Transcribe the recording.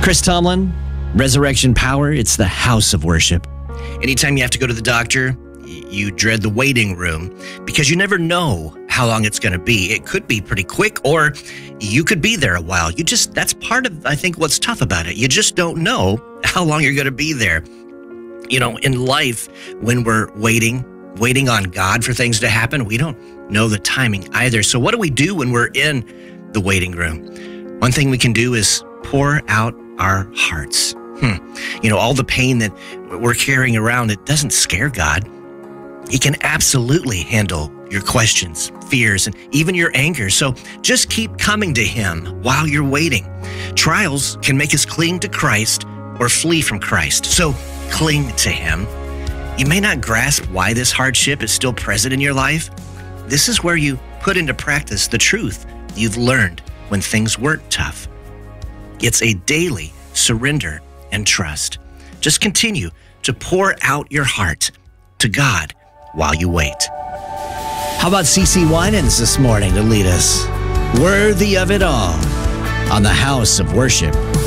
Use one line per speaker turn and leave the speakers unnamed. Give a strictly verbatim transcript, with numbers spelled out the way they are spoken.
Chris Tomlin, Resurrection Power, it's the house of worship.
Anytime you have to go to the doctor, you dread the waiting room because you never know how long it's going to be. It could be pretty quick, or you could be there a while. You just, that's part of, I think, what's tough about it. You just don't know how long you're going to be there. You know, in life, when we're waiting, waiting on God for things to happen, we don't know the timing either. So what do we do when we're in the waiting room? One thing we can do is pour out our hearts. Hmm. You know, all the pain that we're carrying around, it doesn't scare God. He can absolutely handle your questions, fears, and even your anger. So just keep coming to Him while you're waiting. Trials can make us cling to Christ or flee from Christ. So cling to Him. You may not grasp why this hardship is still present in your life. This is where you put into practice the truth you've learned when things weren't tough. It's a daily surrender and trust. Just continue to pour out your heart to God while you wait.
How about C C Winans this morning to lead us? Worthy of it all on the house of worship.